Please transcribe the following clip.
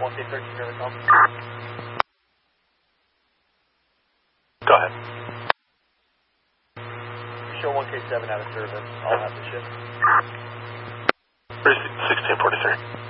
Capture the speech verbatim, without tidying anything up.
one K thirteen here to come. Go ahead. Show one K seven out of service. I'll have the ship. sixteen forty-three.